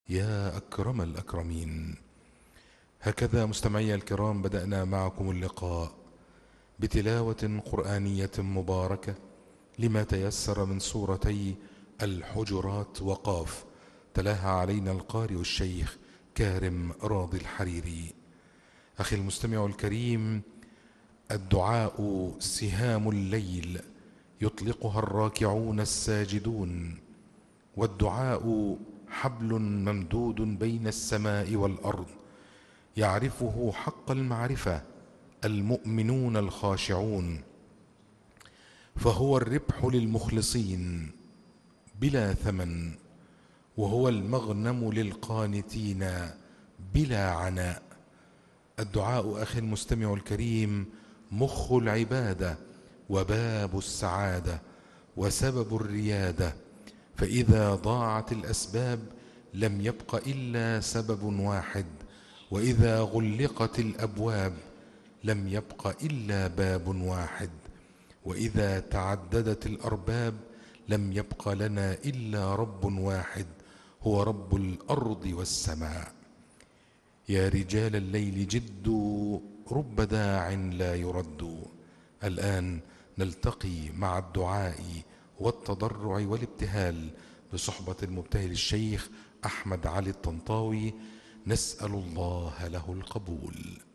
يا أكرم الأكرمين. هكذا مستمعي الكرام بدأنا معكم اللقاء بتلاوة قرآنية مباركة لما تيسر من سورتي الحجرات وقاف، تلاها علينا القارئ الشيخ كارم راضي الحريري. أخي المستمع الكريم، الدعاء سهام الليل يطلقها الراكعون الساجدون، والدعاء حبل ممدود بين السماء والأرض يعرفه حق المعرفة المؤمنون الخاشعون، فهو الربح للمخلصين بلا ثمن، وهو المغنم للقانتين بلا عناء. الدعاء أخي المستمع الكريم مخ العبادة وباب السعادة وسبب الريادة، فإذا ضاعت الأسباب لم يبق إلا سبب واحد، وإذا غلقت الأبواب لم يبق إلا باب واحد، وإذا تعددت الأرباب لم يبق لنا إلا رب واحد، هو رب الأرض والسماء. يا رجال الليل جدوا، رب داع لا يرد. الآن نلتقي مع الدعاء والتضرع والابتهال بصحبة المبتهل الشيخ أحمد علي الطنطاوي، نسأل الله له القبول.